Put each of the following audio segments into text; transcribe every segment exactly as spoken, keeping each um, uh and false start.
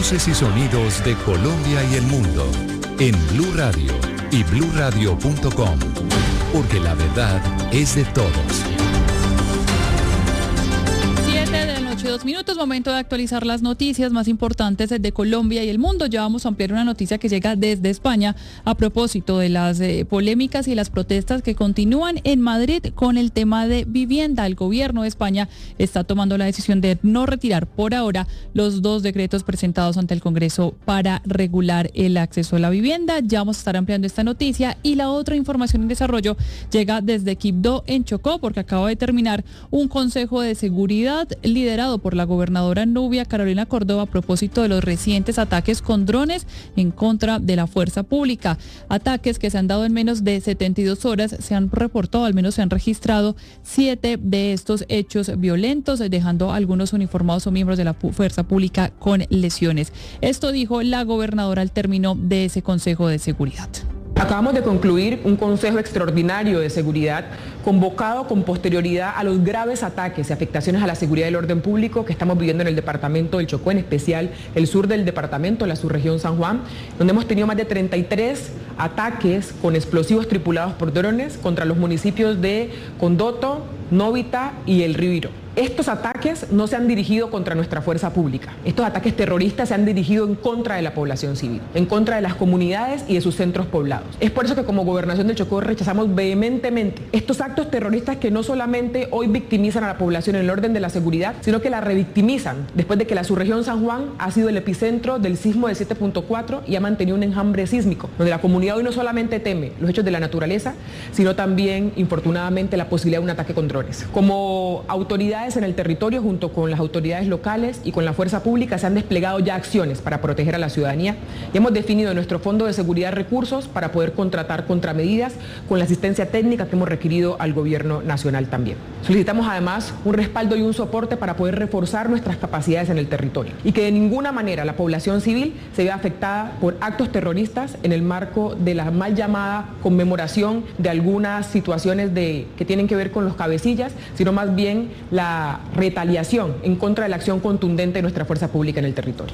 Voces y sonidos de Colombia y el mundo en Blue Radio y blue radio punto com, porque la verdad es de todos. Dos minutos, momento de actualizar las noticias más importantes de Colombia y el mundo. Ya vamos a ampliar una noticia que llega desde España a propósito de las eh, polémicas y las protestas que continúan en Madrid con el tema de vivienda. El gobierno de España está tomando la decisión de no retirar por ahora los dos decretos presentados ante el Congreso para regular el acceso a la vivienda. Ya vamos a estar ampliando esta noticia, y la otra información en desarrollo llega desde Quibdó, en Chocó, porque acaba de terminar un consejo de seguridad liderado por la gobernadora Nubia Carolina Córdoba a propósito de los recientes ataques con drones en contra de la fuerza pública. Ataques que se han dado en menos de setenta y dos horas. Se han reportado, al menos se han registrado siete de estos hechos violentos, dejando a algunos uniformados o miembros de la fuerza pública con lesiones. Esto dijo la gobernadora al término de ese consejo de seguridad. Acabamos de concluir un consejo extraordinario de seguridad convocado con posterioridad a los graves ataques y afectaciones a la seguridad y el orden público que estamos viviendo en el departamento del Chocó, en especial el sur del departamento, la subregión San Juan, donde hemos tenido más de treinta y tres ataques con explosivos tripulados por drones contra los municipios de Condoto, Novita y El Río. Estos ataques no se han dirigido contra nuestra fuerza pública. Estos ataques terroristas se han dirigido en contra de la población civil, en contra de las comunidades y de sus centros poblados. Es por eso que como Gobernación del Chocó rechazamos vehementemente estos actos terroristas que no solamente hoy victimizan a la población en el orden de la seguridad, sino que la revictimizan después de que la subregión San Juan ha sido el epicentro del sismo de siete punto cuatro y ha mantenido un enjambre sísmico, donde la comunidad hoy no solamente teme los hechos de la naturaleza, sino también, infortunadamente, la posibilidad de un ataque con drones. Como autoridades en el territorio, junto con las autoridades locales y con la fuerza pública, se han desplegado ya acciones para proteger a la ciudadanía y hemos definido en nuestro Fondo de Seguridad recursos para poder contratar contramedidas con la asistencia técnica que hemos requerido al gobierno nacional también. Solicitamos además un respaldo y un soporte para poder reforzar nuestras capacidades en el territorio y que de ninguna manera la población civil se vea afectada por actos terroristas en el marco de la mal llamada conmemoración de algunas situaciones de, que tienen que ver con los cabecillas, sino más bien la retaliación en contra de la acción contundente de nuestra fuerza pública en el territorio.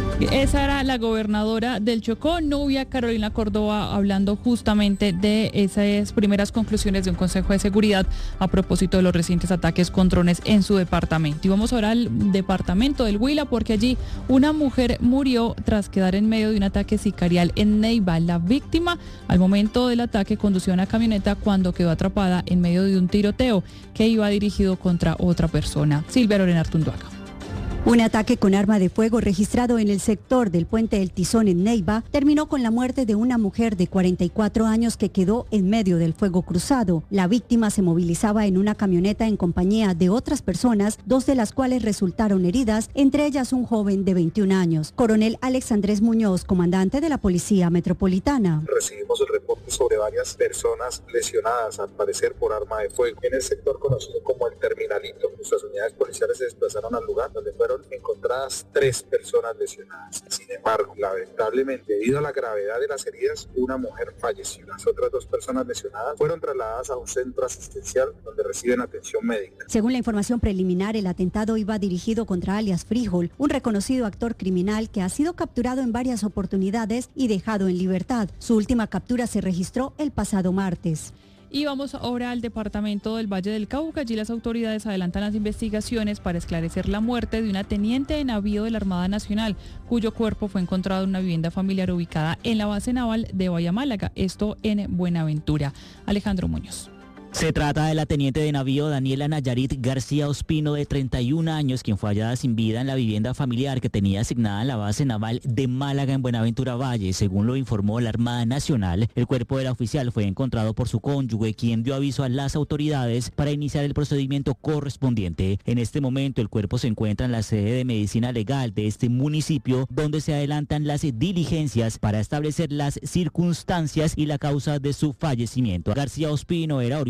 Esa era la gobernadora del Chocó, Nubia Carolina Córdoba, hablando justamente de esas primeras conclusiones de un consejo de seguridad a propósito de los recientes ataques con drones en su departamento. Y vamos ahora al departamento del Huila, porque allí una mujer murió tras quedar en medio de un ataque sicarial en Neiva. La víctima, al momento del ataque, conducía una camioneta cuando quedó atrapada en medio de un tiroteo que iba dirigido contra otra persona. Silvia Lorena Artunduaga. Un ataque con arma de fuego registrado en el sector del Puente del Tizón en Neiva terminó con la muerte de una mujer de cuarenta y cuatro años que quedó en medio del fuego cruzado. La víctima se movilizaba en una camioneta en compañía de otras personas, dos de las cuales resultaron heridas, entre ellas un joven de veintiún años. Coronel Alex Andrés Muñoz, comandante de la Policía Metropolitana. Recibimos el reporte sobre varias personas lesionadas, al parecer por arma de fuego, en el sector conocido como el Terminalito. Nuestras unidades policiales se desplazaron al lugar donde fueron encontradas tres personas lesionadas. Sin embargo, lamentablemente, debido a la gravedad de las heridas, una mujer falleció. Las otras dos personas lesionadas fueron trasladadas a un centro asistencial donde reciben atención médica. Según la información preliminar, el atentado iba dirigido contra alias Frijol, un reconocido actor criminal que ha sido capturado en varias oportunidades y dejado en libertad. Su última captura se registró el pasado martes. Y vamos ahora al departamento del Valle del Cauca. Allí las autoridades adelantan las investigaciones para esclarecer la muerte de una teniente de navío de la Armada Nacional, cuyo cuerpo fue encontrado en una vivienda familiar ubicada en la base naval de Bahía Málaga, esto en Buenaventura. Alejandro Muñoz. Se trata de la teniente de navío Daniela Nayarit García Ospino, de treinta y un años, quien fue hallada sin vida en la vivienda familiar que tenía asignada en la base naval de Málaga en Buenaventura Valle. Según lo informó la Armada Nacional, el cuerpo de la oficial fue encontrado por su cónyuge, quien dio aviso a las autoridades para iniciar el procedimiento correspondiente. En este momento el cuerpo se encuentra en la sede de medicina legal de este municipio, donde se adelantan las diligencias para establecer las circunstancias y la causa de su fallecimiento. García Ospino era oriundo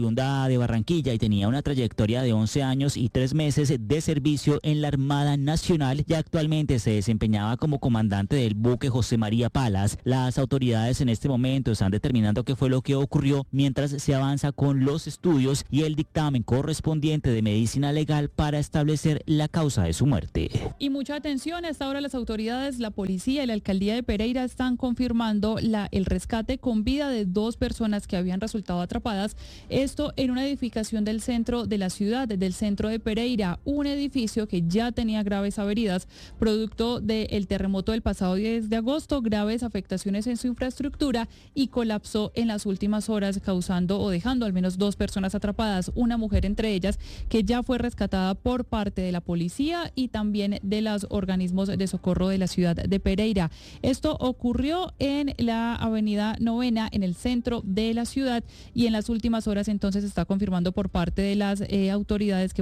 oriunda de Barranquilla y tenía una trayectoria de once años y tres meses de servicio en la Armada Nacional y actualmente se desempeñaba como comandante del buque José María Palas. Las autoridades en este momento están determinando qué fue lo que ocurrió mientras se avanza con los estudios y el dictamen correspondiente de medicina legal para establecer la causa de su muerte. Y mucha atención, hasta ahora las autoridades, la policía y la alcaldía de Pereira están confirmando la, el rescate con vida de dos personas que habían resultado atrapadas. Esto en una edificación del centro de la ciudad, del centro de Pereira, un edificio que ya tenía graves averidas, producto del terremoto del pasado diez de agosto, graves afectaciones en su infraestructura y colapsó en las últimas horas, causando o dejando al menos dos personas atrapadas, una mujer entre ellas, que ya fue rescatada por parte de la policía y también de los organismos de socorro de la ciudad de Pereira. Esto ocurrió en la avenida Novena, en el centro de la ciudad, y en las últimas horas entonces está confirmando por parte de las eh, autoridades que